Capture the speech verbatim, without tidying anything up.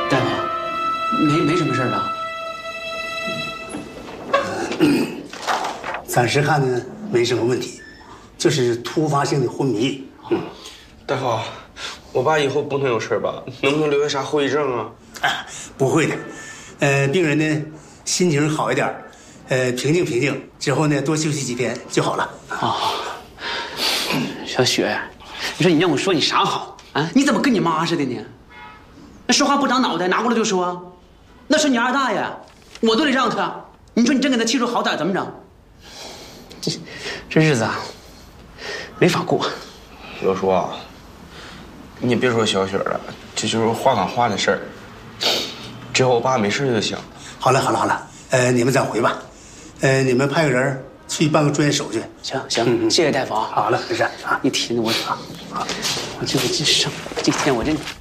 大夫，没没什么事吧？ 暂时看呢没什么问题，就是突发性的昏迷。嗯， 大夫，我爸以后不能有事吧？能不能留下啥后遗症啊？ 啊，不会的。呃，病人呢心情好一点，呃，平静平静之后呢，多休息几天就好了。 啊、哦，小雪，你说你让我说你啥好啊？你怎么跟你妈似的呢？那说话不长脑袋，拿过来就说，那是你二大爷，我都得让他。你说你真给他气出好歹，怎么整？这这日子啊，没法过。 刘叔啊，你别说小雪了，这就是话赶话的事儿。只要我爸没事就行。 好了好了好了，呃，你们再回吧。呃，你们派个人去办个专业手续。 行行，嗯嗯谢谢大夫啊。 好了，没事啊。 一提呢我啊，我就这上这天我真。